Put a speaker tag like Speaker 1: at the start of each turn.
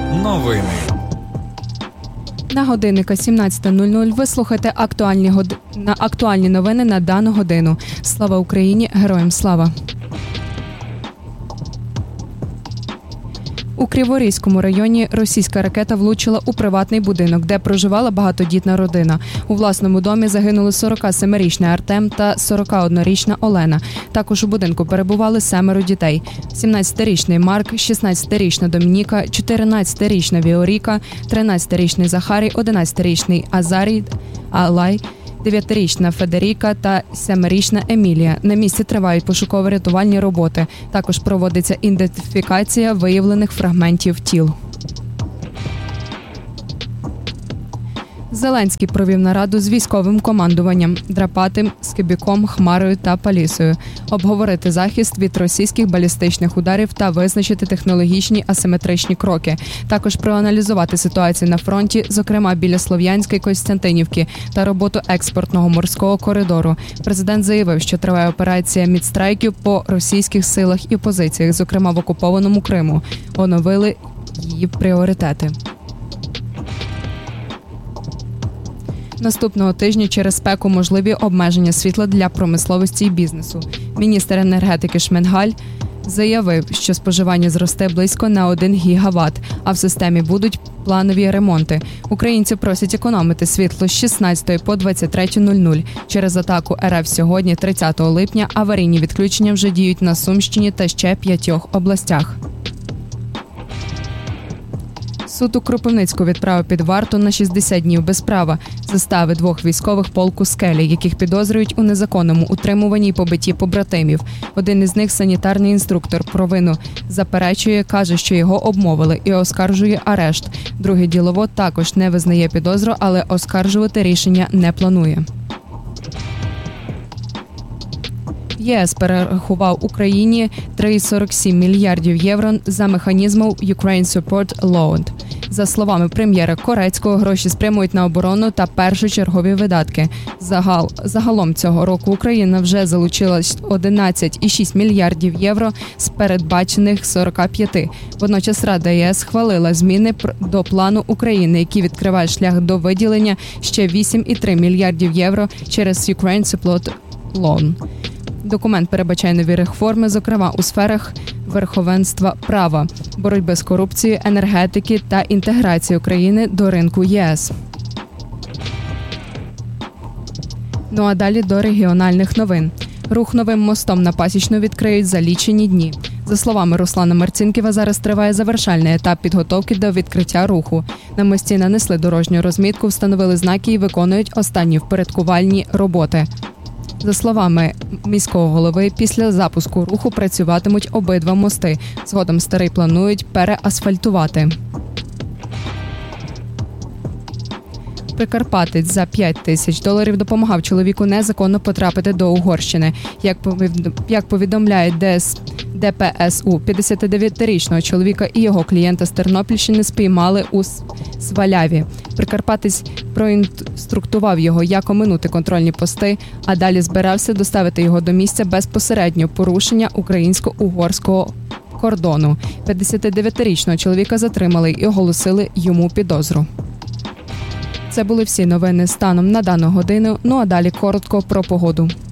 Speaker 1: Новини.
Speaker 2: На годинника 17:00 ви слухаєте актуальні новини на дану годину. Слава Україні! Героям слава! У Криворізькому районі російська ракета влучила у приватний будинок, де проживала багатодітна родина. У власному домі загинули 47-річний Артем та 41-річна Олена. Також у будинку перебували 7 дітей. 17-річний Марк, 16-річна Домініка, 14-річна Віоріка, 13-річний Захарій, 11-річний Алай, 9-річна Федеріка та 7-річна Емілія. На місці тривають пошуково-рятувальні роботи. Також проводиться ідентифікація виявлених фрагментів тіл. Зеленський провів нараду з військовим командуванням Драпатим, Скибіком, Хмарою та Палісою. Обговорити захист від російських балістичних ударів та визначити технологічні асиметричні кроки. Також проаналізувати ситуацію на фронті, зокрема біля Слов'янська і Костянтинівки, та роботу експортного морського коридору. Президент заявив, що триває операція мідстрайків по російських силах і позиціях, зокрема в окупованому Криму. Оновили її пріоритети. Наступного тижня через спеку можливі обмеження світла для промисловості і бізнесу. Міністр енергетики Шмигаль заявив, що споживання зросте близько на 1 гігаватт, а в системі будуть планові ремонти. Українці просять економити світло з 16 по 23:00. Через атаку РФ сьогодні, 30 липня, аварійні відключення вже діють на Сумщині та ще 5 областях. Суд у Кропивницьку відправив під варту на 60 днів без права застави 2 військових полку «Скелі», яких підозрюють у незаконному утримуванні і побитті побратимів. Один із них – санітарний інструктор. Провину заперечує, каже, що його обмовили, і оскаржує арешт. Другий діловод також не визнає підозру, але оскаржувати рішення не планує. ЄС перерахував Україні 3,47 мільярдів євро за механізмом Ukraine Support Loan. За словами прем'єра Корецького, гроші спрямують на оборону та першочергові видатки. Загалом цього року Україна вже залучила 11,6 мільярдів євро з передбачених 45. Водночас Рада ЄС схвалила зміни до плану України, які відкривають шлях до виділення ще 8,3 мільярдів євро через Ukraine Support Loan. Документ передбачає нові реформи, зокрема у сферах верховенства права, боротьби з корупцією, енергетики та інтеграції України до ринку ЄС. Ну а далі до регіональних новин. Рух новим мостом на Пасічну відкриють за лічені дні. За словами Руслана Марцінківа, зараз триває завершальний етап підготовки до відкриття руху. На мості нанесли дорожню розмітку, встановили знаки і виконують останні впорядкувальні роботи. За словами міського голови, після запуску руху працюватимуть обидва мости. Згодом старий планують переасфальтувати. Прикарпатець за $5,000 допомагав чоловіку незаконно потрапити до Угорщини. Як повідомляє ДПСУ, 59-річного чоловіка і його клієнта з Тернопільщини спіймали у Сваляві. Прикарпатець проінструктував його, як оминути контрольні пости, а далі збирався доставити його до місця безпосередньо порушення українсько-угорського кордону. 59-річного чоловіка затримали і оголосили йому підозру. Це були всі новини станом на дану годину, ну а далі коротко про погоду.